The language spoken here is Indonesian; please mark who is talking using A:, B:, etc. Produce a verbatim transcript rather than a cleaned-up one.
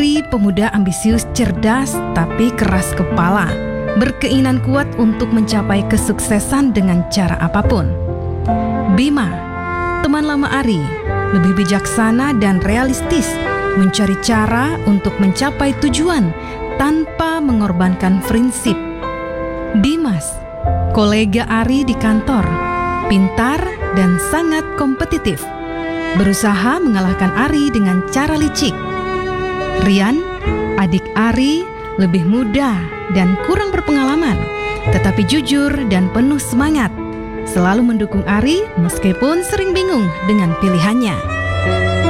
A: Ari pemuda ambisius, cerdas tapi keras kepala, berkeinginan kuat untuk mencapai kesuksesan dengan cara apapun. Bima, teman lama Ari, lebih bijaksana dan realistis, mencari cara untuk mencapai tujuan tanpa mengorbankan prinsip. Dimas, kolega Ari di kantor, pintar dan sangat kompetitif, berusaha mengalahkan Ari dengan cara licik. Rian, adik Ari, lebih muda dan kurang berpengalaman, tetapi jujur dan penuh semangat, selalu mendukung Ari meskipun sering bingung dengan pilihannya.